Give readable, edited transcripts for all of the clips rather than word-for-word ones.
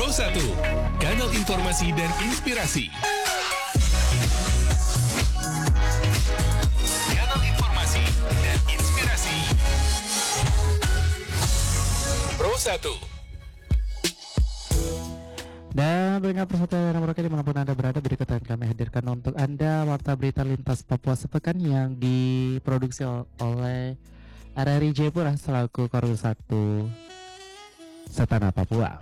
Pro1, kanal informasi dan inspirasi. Kanal informasi dan inspirasi. Pro1. Dan pendengar Pro1 yang berada dimanapun Anda berada, berikut akan kami hadirkan untuk Anda Warta Berita Lintas Papua Sepekan yang diproduksi oleh RRI Jayapura selaku Korwil 1 Setana Papua.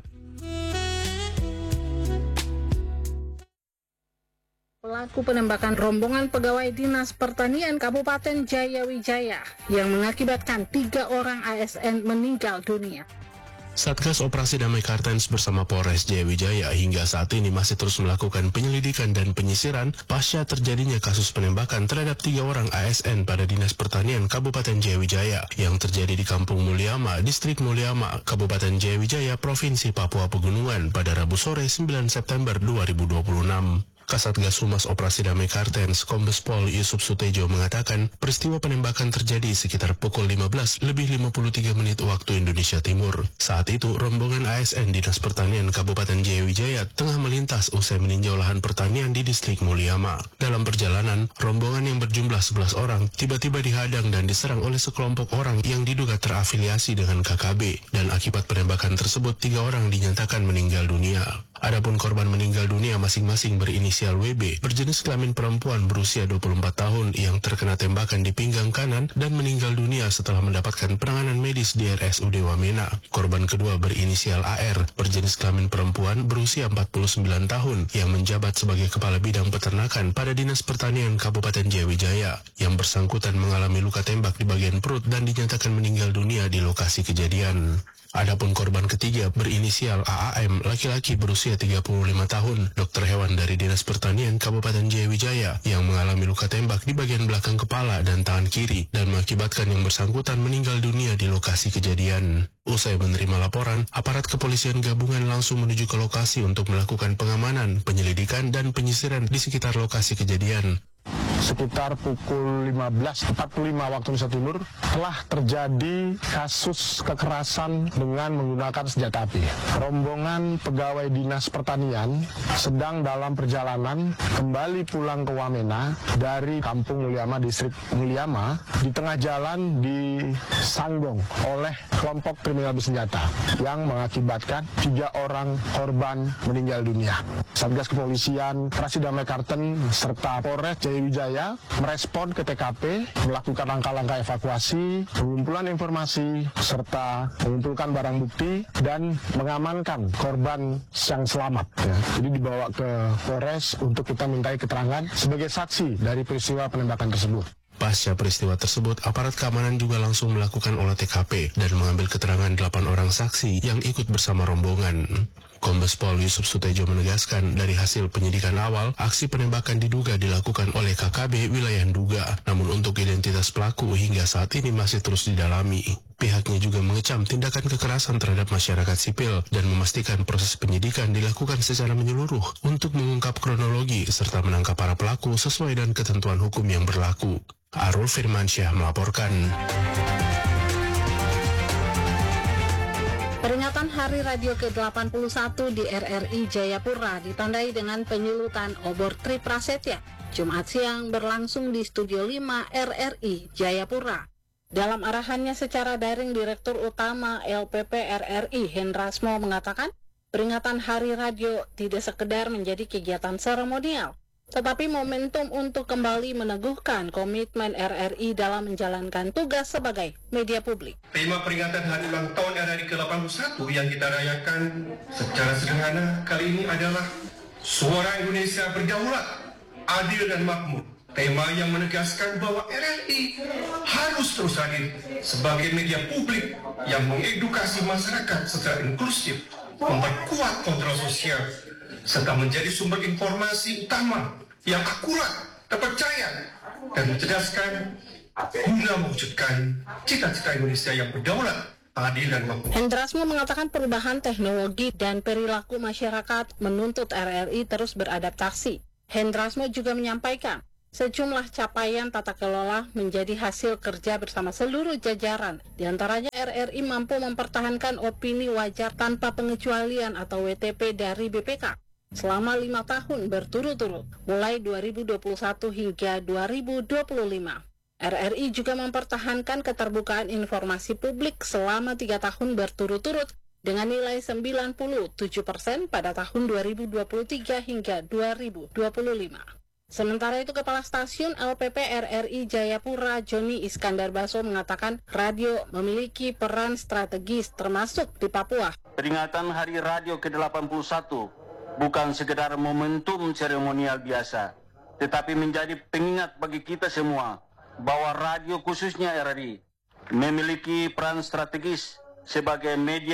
Pelaku penembakan rombongan pegawai Dinas Pertanian Kabupaten Jayawijaya yang mengakibatkan 3 orang ASN meninggal dunia. Satgas Operasi Damai Kartens bersama Polres Jayawijaya hingga saat ini masih terus melakukan penyelidikan dan penyisiran pasca terjadinya kasus penembakan terhadap 3 orang ASN pada Dinas Pertanian Kabupaten Jayawijaya yang terjadi di Kampung Mulyama, Distrik Mulyama, Kabupaten Jayawijaya, Provinsi Papua Pegunungan pada Rabu sore 9 September 2026. Kasatgas Humas Operasi Damai Kartens, Kombes Pol Yusuf Sutejo mengatakan peristiwa penembakan terjadi sekitar pukul 15:53 waktu Indonesia Timur. Saat itu, rombongan ASN Dinas Pertanian Kabupaten Jayawijaya tengah melintas usai meninjau lahan pertanian di Distrik Mulyama. Dalam perjalanan, rombongan yang berjumlah 11 orang tiba-tiba dihadang dan diserang oleh sekelompok orang yang diduga terafiliasi dengan KKB, dan akibat penembakan tersebut 3 orang dinyatakan meninggal dunia. Adapun korban meninggal dunia masing-masing berinisial WB, berjenis kelamin perempuan berusia 24 tahun yang terkena tembakan di pinggang kanan dan meninggal dunia setelah mendapatkan penanganan medis di RSUD Wamena. Korban kedua berinisial AR, berjenis kelamin perempuan berusia 49 tahun yang menjabat sebagai Kepala Bidang Peternakan pada Dinas Pertanian Kabupaten Jayawijaya. Yang bersangkutan mengalami luka tembak di bagian perut dan dinyatakan meninggal dunia di lokasi kejadian. Adapun korban ketiga berinisial AAM, laki-laki berusia 35 tahun, dokter hewan dari Dinas Pertanian Kabupaten Jayawijaya yang mengalami luka tembak di bagian belakang kepala dan tangan kiri dan mengakibatkan yang bersangkutan meninggal dunia di lokasi kejadian. Usai menerima laporan, aparat kepolisian gabungan langsung menuju ke lokasi untuk melakukan pengamanan, penyelidikan, dan penyisiran di sekitar lokasi kejadian. Sekitar pukul 15.45 waktu Indonesia Timur telah terjadi kasus kekerasan dengan menggunakan senjata api. Rombongan pegawai Dinas Pertanian sedang dalam perjalanan kembali pulang ke Wamena dari Kampung Mulyama, Distrik Mulyama. Di tengah jalan disanggong oleh kelompok kriminal bersenjata yang mengakibatkan 3 orang korban meninggal dunia. Satgas Kepolisian Operasi Damai Kartens serta Polres Jayawijaya merespon ke TKP, melakukan langkah-langkah evakuasi, pengumpulan informasi, serta mengumpulkan barang bukti dan mengamankan korban yang selamat. Jadi dibawa ke Polres untuk kita mintai keterangan sebagai saksi dari peristiwa penembakan tersebut. Pasca peristiwa tersebut, aparat keamanan juga langsung melakukan olah TKP dan mengambil keterangan 8 orang saksi yang ikut bersama rombongan. Kombes Pol Yusuf Sutejo menegaskan dari hasil penyidikan awal, aksi penembakan diduga dilakukan oleh KKB wilayah Nduga, namun untuk identitas pelaku hingga saat ini masih terus didalami. Pihaknya juga mengecam tindakan kekerasan terhadap masyarakat sipil dan memastikan proses penyidikan dilakukan secara menyeluruh untuk mengungkap kronologi serta menangkap para pelaku sesuai dengan ketentuan hukum yang berlaku. Arul Firmansyah melaporkan. Peringatan Hari Radio ke-81 di RRI Jayapura ditandai dengan penyulutan obor Tri Prasetya. Jumat siang berlangsung di Studio 5 RRI Jayapura. Dalam arahannya secara daring, Direktur Utama LPP RRI Hendrasmo mengatakan, peringatan Hari Radio tidak sekedar menjadi kegiatan seremonial, tetapi momentum untuk kembali meneguhkan komitmen RRI dalam menjalankan tugas sebagai media publik. Tema peringatan hari ulang tahun RRI ke-81 yang kita rayakan secara sederhana kali ini adalah Suara Indonesia Berdaulat, Adil dan Makmur. Tema yang menegaskan bahwa RRI harus terus hadir sebagai media publik yang mengedukasi masyarakat secara inklusif, memperkuat kontrol sosial, serta menjadi sumber informasi utama yang akurat, terpercaya, dan mencerdaskan guna mewujudkan cita-cita Indonesia yang berdaulat, adil, dan makmur. Hendrasmo mengatakan perubahan teknologi dan perilaku masyarakat menuntut RRI terus beradaptasi. Hendrasmo juga menyampaikan, Sejumlah capaian tata kelola menjadi hasil kerja bersama seluruh jajaran. Di antaranya RRI mampu mempertahankan opini wajar tanpa pengecualian atau WTP dari BPK selama 5 tahun berturut-turut, mulai 2021 hingga 2025. RRI juga mempertahankan keterbukaan informasi publik selama 3 tahun berturut-turut dengan nilai 97% pada tahun 2023 hingga 2025. Sementara itu, Kepala Stasiun LPP RRI Jayapura, Joni Iskandar Baso, mengatakan radio memiliki peran strategis termasuk di Papua. Peringatan Hari Radio ke-81 bukan sekedar momentum seremonial biasa, tetapi menjadi pengingat bagi kita semua bahwa radio khususnya RRI memiliki peran strategis sebagai media